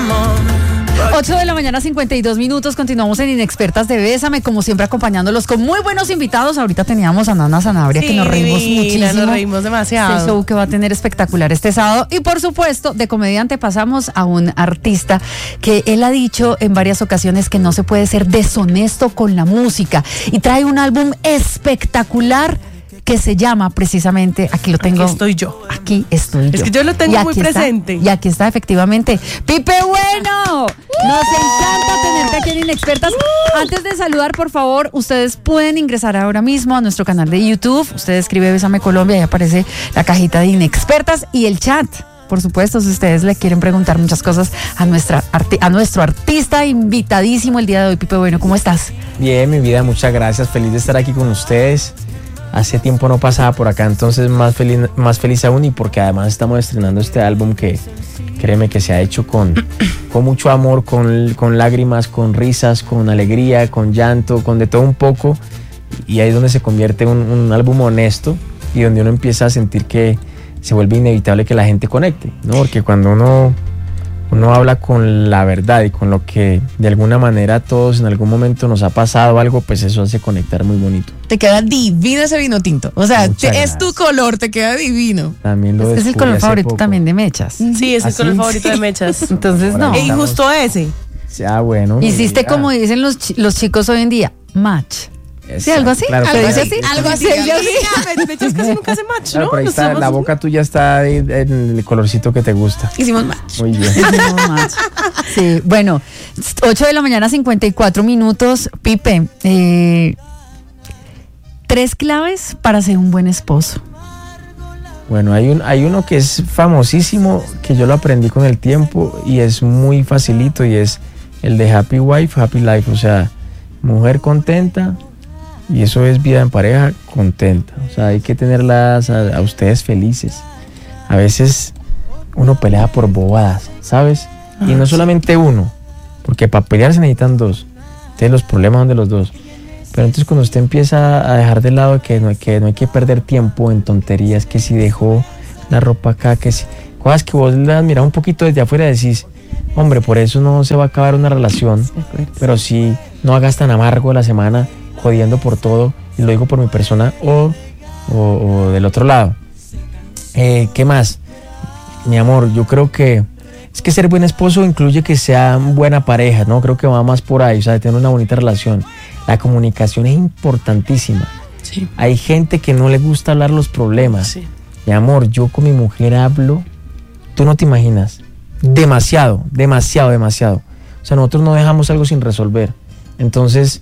8 de la mañana, 52 minutos. Continuamos en Inexpertas de Bésame, como siempre acompañándolos con muy buenos invitados. Ahorita teníamos a Nana Sanabria, que nos reímos muchísimo. Nos reímos demasiado. Este show que va a tener espectacular este sábado. Y por supuesto, de comediante pasamos a un artista que él ha dicho en varias ocasiones que no se puede ser deshonesto con la música. Y trae un álbum espectacular que se llama precisamente, aquí lo tengo. Aquí estoy yo. Aquí estoy yo. Es que yo lo tengo muy presente. Y aquí está efectivamente Pipe Bueno. Nos encanta tenerte aquí en Inexpertas. Antes de saludar, por favor, ustedes pueden ingresar ahora mismo a nuestro canal de YouTube. Usted escribe Bésame Colombia y aparece la cajita de Inexpertas y el chat. Por supuesto, si ustedes le quieren preguntar muchas cosas a nuestro artista invitadísimo el día de hoy. Pipe Bueno, ¿cómo estás? Bien, mi vida, muchas gracias. Feliz de estar aquí con ustedes. Hace tiempo no pasaba por acá, entonces más feliz aún, y porque además estamos estrenando este álbum que créeme que se ha hecho con mucho amor, con lágrimas, con risas, con alegría, con llanto, con de todo un poco, y ahí es donde se convierte un álbum honesto y donde uno empieza a sentir que se vuelve inevitable que la gente conecte, ¿no? Porque cuando uno habla con la verdad y con lo que de alguna manera a todos en algún momento nos ha pasado algo, pues eso hace conectar muy bonito. Te queda divino ese vino tinto. O sea, es tu color, te queda divino. También lo es el color favorito también de Mechas. Sí, es el color favorito de Mechas. Entonces no. Y justo ese. Ya, bueno. Hiciste como dicen los chicos hoy en día, match. ¿Sí, algo así? Claro, ¿Algo así? Algo así. Mechas casi nunca hace match, claro, ¿no? pero ahí está, la boca tuya está en el colorcito que te gusta. Hicimos match. Muy bien. Hicimos match. Sí, bueno, 8 de la mañana, 54 minutos. Pipe, 3 claves para ser un buen esposo. Bueno, hay uno que es famosísimo, que yo lo aprendí con el tiempo y es muy facilito, y es el de Happy Wife, Happy Life. O sea, mujer contenta, y eso es vida en pareja contenta. O sea, hay que tenerlas a ustedes felices. A veces uno pelea por bobadas, ¿sabes? Y no solamente uno, porque para pelear se necesitan dos. Entonces los problemas son de los dos. Pero entonces cuando usted empieza a dejar de lado que no hay que perder tiempo en tonterías, que si dejó la ropa acá, que si cosas que vos las mirás un poquito desde afuera y decís, hombre, por eso no se va a acabar una relación, pero si no hagas tan amargo la semana jodiendo por todo, y lo digo por mi persona o del otro lado. ¿Qué más? Mi amor, yo creo que es que ser buen esposo incluye que sea buena pareja, ¿no? Creo que va más por ahí, o sea, tener una bonita relación. La comunicación es importantísima. Sí. Hay gente que no le gusta hablar los problemas. Sí. Mi amor, yo con mi mujer hablo, tú no te imaginas, demasiado. O sea, nosotros no dejamos algo sin resolver. Entonces,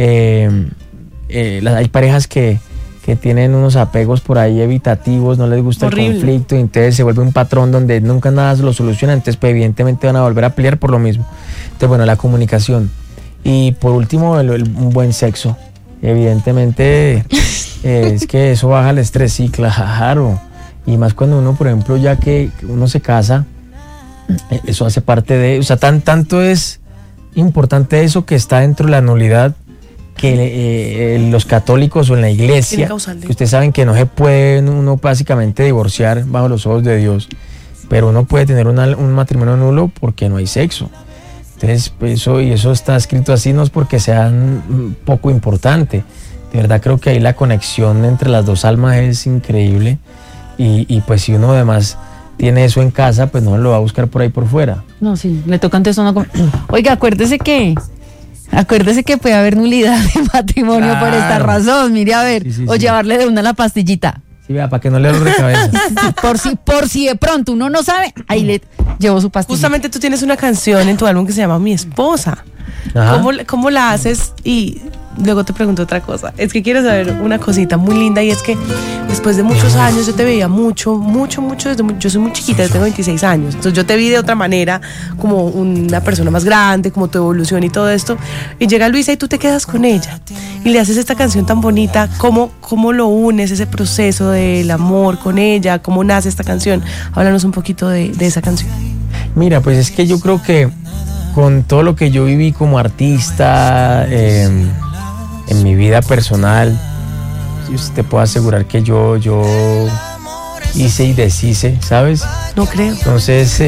hay parejas que tienen unos apegos por ahí evitativos, no les gusta el conflicto, y entonces se vuelve un patrón donde nunca nada se lo soluciona, entonces pues evidentemente van a volver a pelear por lo mismo. Entonces, bueno, la comunicación. Y por último, un buen sexo. Evidentemente, es que eso baja el estrés, sí, claro. Y más cuando uno, por ejemplo, ya que uno se casa, eso hace parte de... O sea, tanto es importante eso que está dentro de la nulidad, que los católicos o en la iglesia, que ustedes saben que no se puede uno básicamente divorciar bajo los ojos de Dios, pero uno puede tener un matrimonio nulo porque no hay sexo. Entonces, eso está escrito así, no es porque sea poco importante. De verdad creo que ahí la conexión entre las dos almas es increíble, y pues si uno además tiene eso en casa, pues no lo va a buscar por ahí por fuera. No, sí, le toca antes uno. Oiga, acuérdese que puede haber nulidad de matrimonio, claro, por esta razón, mire a ver, sí, llevarle de una la pastillita. Sí, vea, para que no le robe cabeza. por si de pronto uno no sabe, ahí le llevo su pastillita. Justamente tú tienes una canción en tu álbum que se llama Mi Esposa. ¿Cómo la haces? Y luego te pregunto otra cosa. Es que quiero saber una cosita muy linda, y es que después de muchos años yo te veía mucho, yo soy muy chiquita, yo tengo 26 años, entonces yo te vi de otra manera, como una persona más grande, como tu evolución y todo esto, y llega Luisa y tú te quedas con ella y le haces esta canción tan bonita. ¿Cómo lo unes, ese proceso del amor con ella? ¿Cómo nace esta canción? Háblanos un poquito de esa canción. Mira, pues es que yo creo que con todo lo que yo viví como artista, en mi vida personal, te puedo asegurar que yo hice y deshice, ¿sabes? No creo. Entonces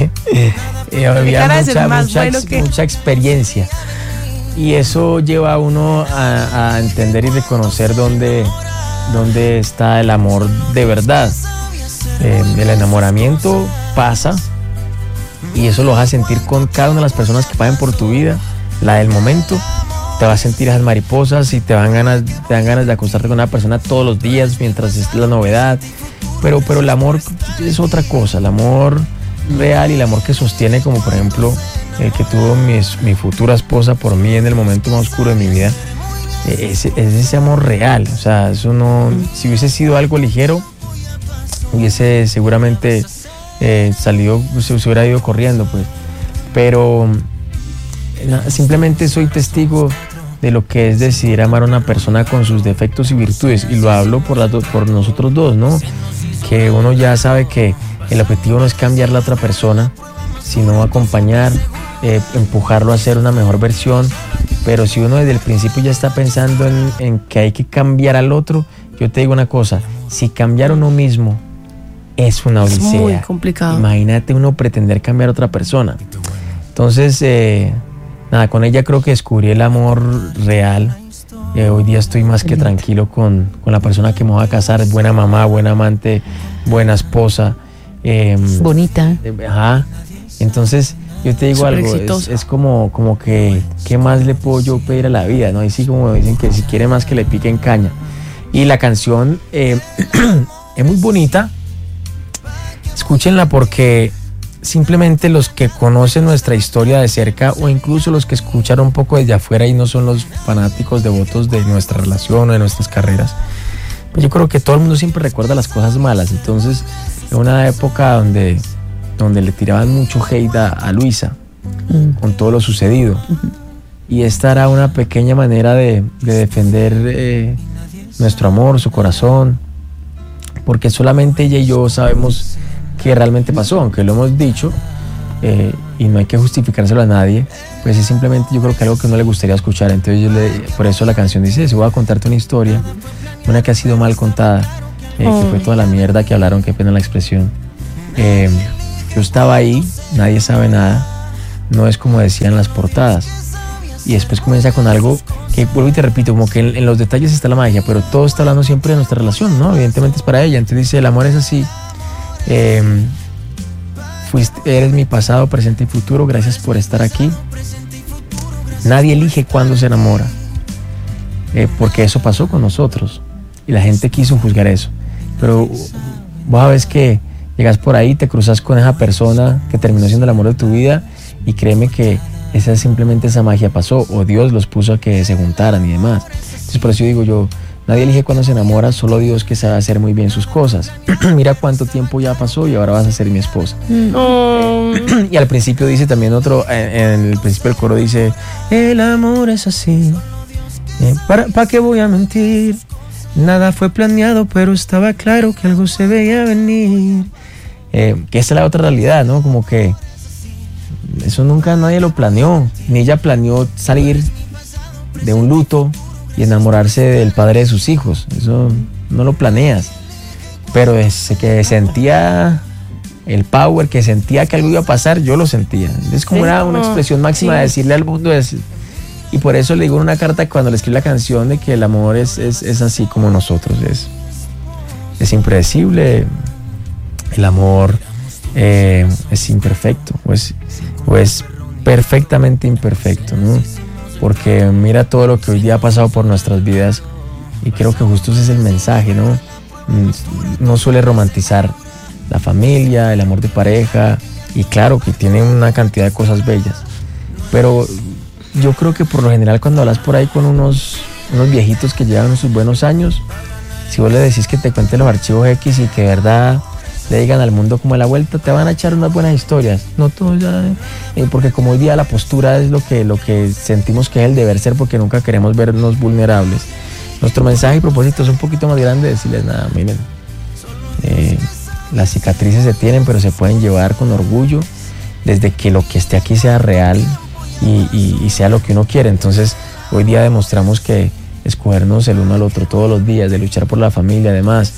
había mucha experiencia y eso lleva a uno a entender y reconocer dónde está el amor de verdad. El enamoramiento pasa y eso lo vas a sentir con cada una de las personas que pasen por tu vida, la del momento. Te vas a sentir esas mariposas y te dan ganas de acostarte con una persona todos los días mientras es la novedad. Pero el amor es otra cosa, el amor real y el amor que sostiene, como por ejemplo el que tuvo mi futura esposa por mí en el momento más oscuro de mi vida, es ese amor real. O sea, eso no, si hubiese sido algo ligero, hubiese seguramente se hubiera ido corriendo, pues. Pero simplemente soy testigo de lo que es decidir amar a una persona con sus defectos y virtudes, y lo hablo por nosotros dos, ¿no? Que uno ya sabe que el objetivo no es cambiar a la otra persona, sino acompañar, empujarlo a ser una mejor versión. Pero si uno desde el principio ya está pensando en que hay que cambiar al otro, yo te digo una cosa: si cambiar uno mismo es una odisea. Es muy complicado. Imagínate uno pretender cambiar a otra persona. Entonces, nada, con ella creo que descubrí el amor real. Hoy día estoy más que tranquilo con la persona que me voy a casar. Es buena mamá, buena amante, buena esposa. Bonita. Ajá. Entonces, yo te digo algo, es como que, ¿qué más le puedo yo pedir a la vida? ¿No? Y sí, como dicen que si quiere más que le piquen caña. Y la canción es muy bonita. Escúchenla porque simplemente los que conocen nuestra historia de cerca, o incluso los que escucharon un poco desde afuera y no son los fanáticos devotos de nuestra relación o de nuestras carreras, pues yo creo que todo el mundo siempre recuerda las cosas malas. Entonces, en una época donde le tiraban mucho hate a Luisa con todo lo sucedido, y esta era una pequeña manera de defender nuestro amor, su corazón, porque solamente ella y yo sabemos que realmente pasó, aunque lo hemos dicho, y no hay que justificárselo a nadie, pues es simplemente, yo creo que algo que no le gustaría escuchar. Entonces por eso la canción dice: si voy a contarte una historia, una que ha sido mal contada, que fue toda la mierda que hablaron, qué pena la expresión. Yo estaba ahí, nadie sabe nada, no es como decían las portadas. Y después comienza con algo que, vuelvo y te repito, como que en los detalles está la magia, pero todo está hablando siempre de nuestra relación, ¿no? Evidentemente es para ella. Entonces dice: el amor es así. Eres mi pasado, presente y futuro, gracias por estar aquí. Nadie elige cuándo se enamora, porque eso pasó con nosotros y la gente quiso juzgar eso. Pero vos sabes que llegas por ahí, te cruzas con esa persona que terminó siendo el amor de tu vida, y créeme que simplemente esa magia pasó, o Dios los puso a que se juntaran y demás. Entonces por eso yo digo, nadie elige cuando se enamora, solo Dios, que sabe hacer muy bien sus cosas. Mira cuánto tiempo ya pasó y ahora vas a ser mi esposa. Y al principio dice también en el principio del coro dice: el amor es así, ¿para qué voy a mentir? Nada fue planeado, pero estaba claro que algo se veía venir. Que esta es la otra realidad, ¿no? Como que eso nunca nadie lo planeó, ni ella planeó salir de un luto y enamorarse del padre de sus hijos. Eso no lo planeas, pero que sentía el power, que sentía que algo iba a pasar, yo lo sentía. Es como era una expresión máxima de decirle al mundo y por eso le digo en una carta cuando le escribí la canción de que el amor es así como nosotros, es impredecible. El amor es imperfecto, o es perfectamente imperfecto, ¿no? Porque mira todo lo que hoy día ha pasado por nuestras vidas, y creo que justo ese es el mensaje, ¿no? No suele romantizar la familia, el amor de pareja, y claro que tiene una cantidad de cosas bellas, pero yo creo que por lo general cuando hablas por ahí con unos viejitos que llevan sus buenos años, si vos le decís que te cuente los archivos X y que de verdad le digan al mundo como la vuelta, te van a echar unas buenas historias. No todo ya, porque como hoy día la postura es lo que sentimos que es el deber ser, porque nunca queremos vernos vulnerables. Nuestro mensaje y propósito es un poquito más grande, decirles: nada, miren, las cicatrices se tienen, pero se pueden llevar con orgullo, desde que lo que esté aquí sea real y sea lo que uno quiere. Entonces hoy día demostramos que escogernos el uno al otro todos los días, de luchar por la familia, además,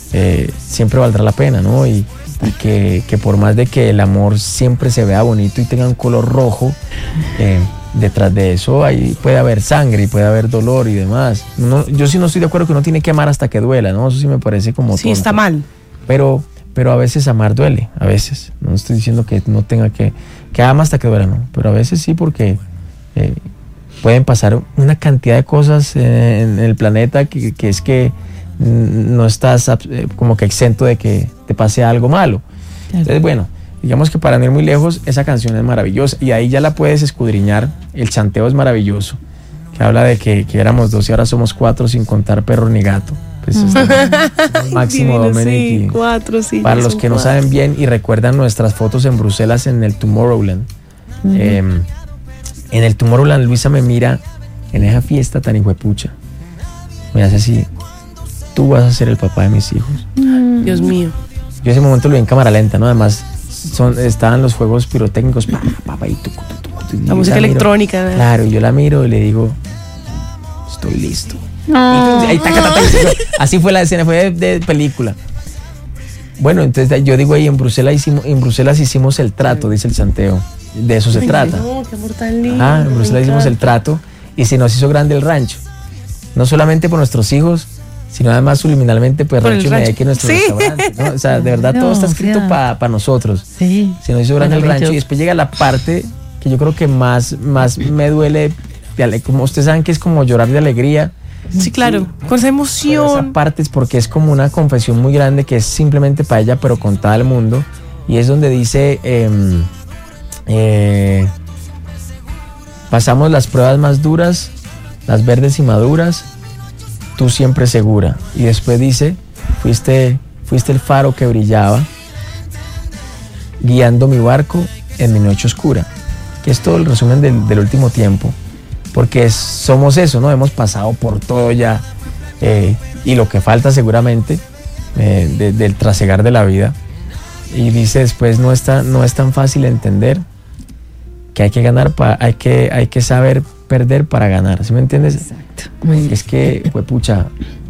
siempre valdrá la pena, ¿no? Y que por más de que el amor siempre se vea bonito y tenga un color rojo, detrás de eso ahí puede haber sangre y puede haber dolor y demás. Yo sí no estoy de acuerdo que uno tiene que amar hasta que duela, ¿no? Eso sí me parece como Sí, tonto. está mal. Pero a veces amar duele, a veces. No estoy diciendo que no tenga que ama hasta que duela, no. Pero a veces sí, porque pueden pasar una cantidad de cosas en el planeta que es que no estás como que exento de que te pase algo malo. Claro. Entonces, bueno, digamos que para no ir muy lejos, esa canción es maravillosa y ahí ya la puedes escudriñar. El chanteo es maravilloso, que habla de que éramos 2 y ahora somos 4 sin contar perro ni gato. Pues Máximo Dominic. Sí, 4, sí. Para los que no saben bien y recuerdan nuestras fotos en Bruselas en el Tomorrowland. En el Tomorrowland, Luisa me mira en esa fiesta tan hijuepucha. Me hace así: tú vas a ser el papá de mis hijos. Dios mío. Yo ese momento lo vi en cámara lenta, ¿no? Además, estaban los juegos pirotécnicos, la música electrónica, ¿verdad? Claro, y yo la miro y le digo: estoy listo. No. Ahí, así fue la escena, fue de película. Bueno, entonces yo digo ahí, en Bruselas hicimos el trato, dice el chanteo. De eso se trata. No, qué amor tan lindo. En Bruselas hicimos el trato y se nos hizo grande el rancho. No solamente por nuestros hijos, sino además subliminalmente pues Rancho Medeque, nuestro restaurante, ¿no? O sea, de verdad todo está escrito para nosotros. Sí. Se nos hizo grande el rancho y después llega la parte que yo creo que más me duele, como ustedes saben que es como llorar de alegría. Sí, claro, con esa emoción. Pero esa parte es porque es como una confesión muy grande que es simplemente para ella, pero contada al mundo. Y es donde dice: pasamos las pruebas más duras, las verdes y maduras, tú siempre segura. Y después dice: fuiste el faro que brillaba, guiando mi barco en mi noche oscura. Que es todo el resumen del último tiempo. Porque somos eso, ¿no? Hemos pasado por todo ya, y lo que falta seguramente del trasegar de la vida. Y dice después: no es tan fácil entender que hay que ganar, hay que saber perder para ganar. ¿Sí me entiendes? Exacto. Es que, pucha,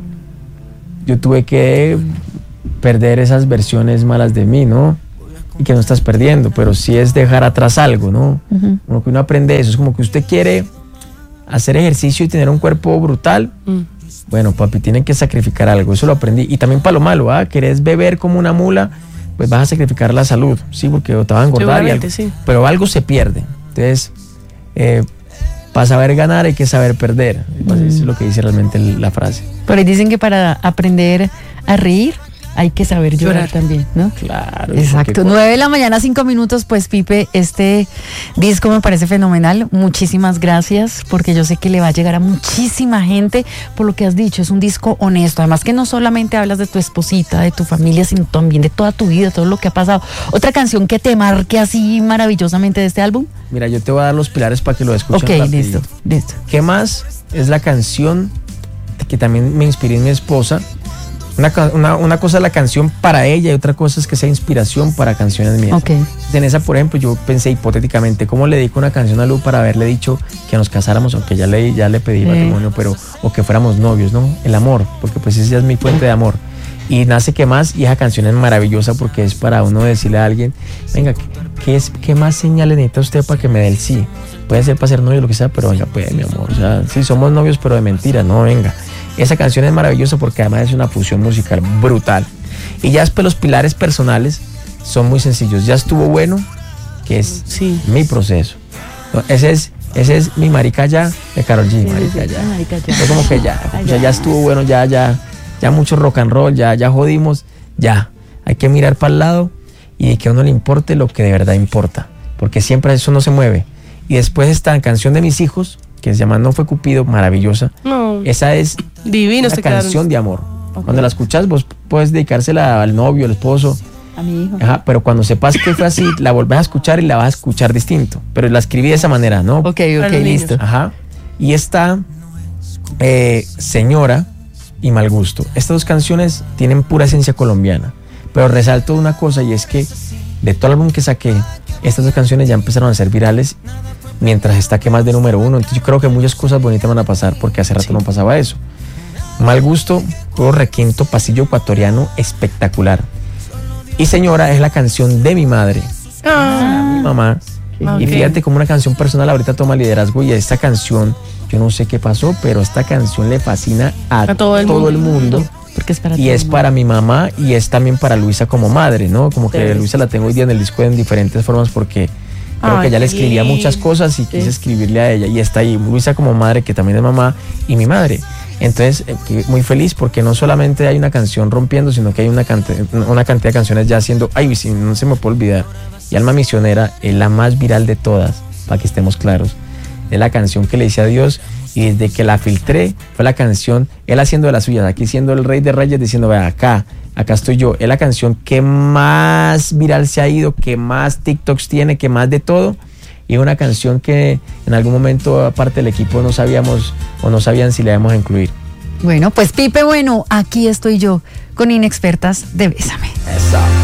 yo tuve que perder esas versiones malas de mí, ¿no? Y que no estás perdiendo, pero sí es dejar atrás algo, ¿no? Como que uno aprende eso. Es como que usted quiere hacer ejercicio y tener un cuerpo brutal. Bueno, papi, tienen que sacrificar algo. Eso lo aprendí. Y también para lo malo, ¿querés beber como una mula? Pues vas a sacrificar la salud, sí, porque te va a engordar y algo, sí. Pero algo se pierde. Entonces, para saber ganar hay que saber perder. Pues eso es lo que dice realmente la frase. Por ahí dicen que para aprender a reír hay que saber llorar también, ¿no? Claro. Exacto. 9:00 5 a.m, pues Pipe, este disco me parece fenomenal. Muchísimas gracias, porque yo sé que le va a llegar a muchísima gente por lo que has dicho. Es un disco honesto. Además que no solamente hablas de tu esposita, de tu familia, sino también de toda tu vida, todo lo que ha pasado. ¿Otra canción que te marque así maravillosamente de este álbum? Mira, yo te voy a dar los pilares para que lo escuchen. Ok, listo. ¿Qué más? Es la canción que también me inspiré en mi esposa. Una cosa es la canción para ella y otra cosa es que sea inspiración para canciones mías. Okay. En esa, por ejemplo, yo pensé hipotéticamente, ¿cómo le dedico una canción a Lu para haberle dicho que nos casáramos, aunque ya le pedí matrimonio, o que fuéramos novios, ¿no? El amor, porque pues esa es mi fuente de amor. Y nace ¿Qué más? Y esa canción es maravillosa porque es para uno decirle a alguien: venga, ¿qué más señales necesita usted para que me dé el sí? Puede ser para ser novio, lo que sea, pero venga, pues, mi amor, o sea, sí, somos novios, pero de mentira, no, venga. Esa canción es maravillosa porque además es una fusión musical brutal. Y ya después los pilares personales son muy sencillos. Ya estuvo bueno, que es mi proceso. No, ese es mi marica ya de Karol G. Marica ya. Fue como que ya estuvo bueno, ya mucho rock and roll, ya jodimos, ya. Hay que mirar para el lado y que a uno le importe lo que de verdad importa. Porque siempre eso no se mueve. Y después esta canción de mis hijos, que se llama No Fue Cupido, maravillosa. No. Esa es divino, una canción de amor. Okay. Cuando la escuchas, vos puedes dedicársela al novio, al esposo. A mi hijo. Ajá, pero cuando sepas que fue así, la volvés a escuchar y la vas a escuchar distinto. Pero la escribí de esa manera, ¿no? Ok, listo. Ajá. Y esta Señora y Mal Gusto. Estas dos canciones tienen pura esencia colombiana. Pero resalto una cosa, y es que de todo el álbum que saqué, estas dos canciones ya empezaron a ser virales mientras está ¿Qué más? De número 1. Entonces yo creo que muchas cosas bonitas van a pasar porque hace rato no pasaba eso. Mal gusto, puro requinto, pasillo ecuatoriano, espectacular. Y señora es la canción de mi madre, mi mamá. Okay. Y fíjate como una canción personal ahorita toma liderazgo, y esta canción, yo no sé qué pasó, pero esta canción le fascina a todo el mundo. Porque es para y es para mi mamá, y es también para Luisa como madre, ¿no? Como que Luisa la tengo hoy día en el disco en diferentes formas, porque creo que ella le escribía muchas cosas y quise escribirle a ella, y está ahí Luisa como madre, que también es mamá, y mi madre. Entonces, muy feliz, porque no solamente hay una canción rompiendo, sino que hay una cantidad de canciones ya haciendo, si no se me puede olvidar, y Alma Misionera es la más viral de todas, para que estemos claros. Es la canción que le hice a Dios, y desde que la filtré, fue la canción, él haciendo de las suyas, aquí siendo el rey de reyes, diciendo, vea, acá estoy yo. Es la canción que más viral se ha ido, que más TikToks tiene, que más de todo. Y una canción que en algún momento, aparte del equipo, no sabíamos o no sabían si la íbamos a incluir. Bueno, pues Pipe Bueno, aquí estoy yo con Inexpertas de Bésame. Eso.